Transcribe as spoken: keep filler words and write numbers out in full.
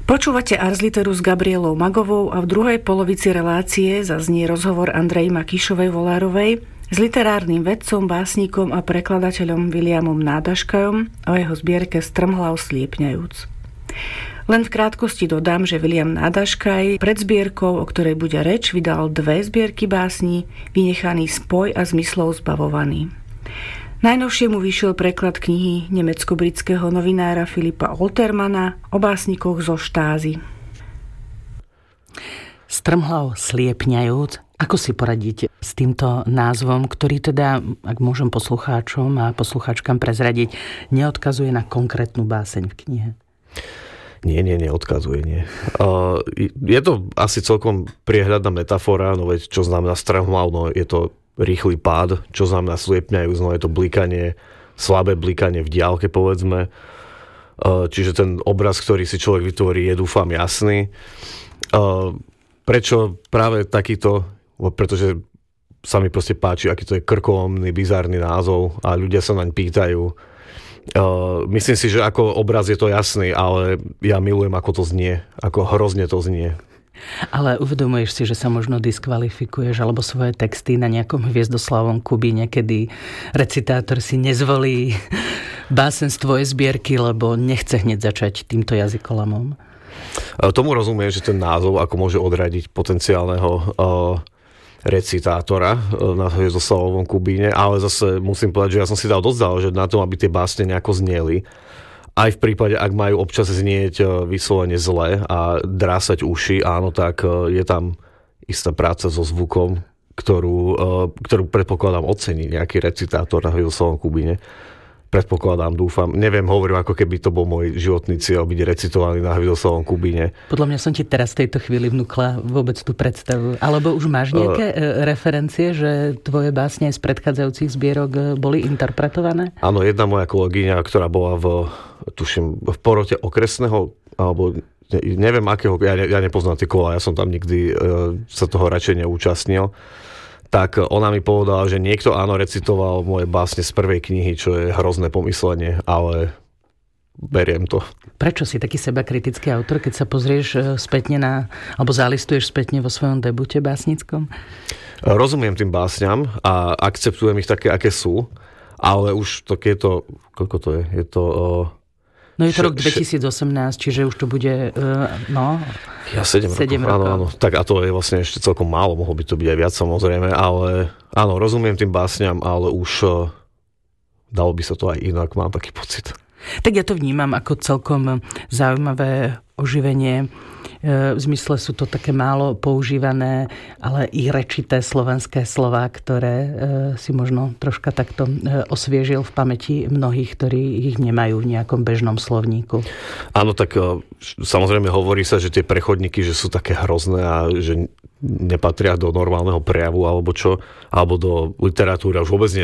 Počúvate Ars Literu s Gabrielou Magovou a v druhej polovici relácie zaznie rozhovor Andreji Makyšovej-Volárovej s literárnym vedcom, básnikom a prekladateľom Williamom Nádaškajom o jeho zbierke Strmhlav sliepňajúc. Len v krátkosti dodám, že William Nádaškaj pred zbierkou, o ktorej bude reč, vydal dve zbierky básní, Vynechaný spoj a Zmyslov zbavovaný. Najnovšie mu vyšiel preklad knihy nemecko-britského novinára Filipa Oltermana o básnikoch zo Štázy. Strmhlav sliepňajúc. Ako si poradíte s týmto názvom, ktorý teda, ak môžem poslucháčom a poslucháčkam prezradiť, neodkazuje na konkrétnu báseň v knihe? Nie, nie, neodkazuje, nie. Uh, je to asi celkom priehľadná metafora, no veď čo znamená strmhlav, no je to rýchly pád, čo znamená sliepňajúc, no je to blikanie, slabé blikanie v diaľke, povedzme. Uh, čiže ten obraz, ktorý si človek vytvorí, je dúfam jasný. Uh, prečo práve takýto? Pretože sa mi proste páči, aký to je krkolomný, bizárny názov a ľudia sa naň pýtajú. Uh, myslím si, že ako obraz je to jasný, ale ja milujem, ako to znie, ako hrozne to znie. Ale uvedomuješ si, že sa možno diskvalifikuješ alebo svoje texty na nejakom Hviezdoslavom Kubíne, kedy recitátor si nezvolí básen z tvojej zbierky, lebo nechce hneď začať týmto jazykolamom? Tomu rozumiem, že ten názov ako môže odradiť potenciálneho uh, recitátora na Hviezdoslavovom Kubíne, ale zase musím povedať, že ja som si dal dosť záležať na tom, aby tie básne nejako zneli. Aj v prípade, ak majú občas znieť vyslovene zle a drásať uši, áno, tak je tam istá práca so zvukom, ktorú, ktorú predpokladám ocení nejaký recitátor na Hviezdoslavom Kubíne. Predpokladám, dúfam. Neviem, hovorím, ako keby to bol môj životný cieľ byť recitovaný na Hviezdoslavom Kubíne. Podľa mňa som ti teraz v tejto chvíli vnúkla vôbec tú predstavu. Alebo už máš nejaké uh, referencie, že tvoje básne z predchádzajúcich zbierok boli interpretované? Áno, jedna moja kolegyňa, ktorá bola v, tuším, v porote okresného, alebo ne, neviem akého, ja, ne, ja nepoznám tie kola, ja som tam nikdy uh, sa toho radšej neúčastnil. Tak ona mi povedala, že niekto áno recitoval moje básne z prvej knihy, čo je hrozné pomyslenie, ale beriem to. Prečo si taký sebakritický autor, keď sa pozrieš spätne na, alebo zalistuješ spätne vo svojom debute básnickom? Rozumiem tým básňam a akceptujem ich také, aké sú, ale už to, je to, koľko to je? Je to... Uh, no je to š- rok dvetisícosemnásť, čiže už to bude, uh, no... Ja sedem rokov, áno, áno. Tak a to je vlastne ešte celkom málo, mohlo by to byť aj viac samozrejme, ale áno, rozumiem tým básňam, ale už uh, dalo by sa to aj inak, mám taký pocit. Tak ja to vnímam ako celkom zaujímavé oživenie. V zmysle sú to také málo používané, ale i rečité slovenské slová, ktoré si možno troška takto osviežil v pamäti mnohých, ktorí ich nemajú v nejakom bežnom slovníku. Áno, tak samozrejme hovorí sa, že tie prechodníky, že sú také hrozné a že nepatria do normálneho prejavu alebo čo, alebo do literatúry, už vôbec nie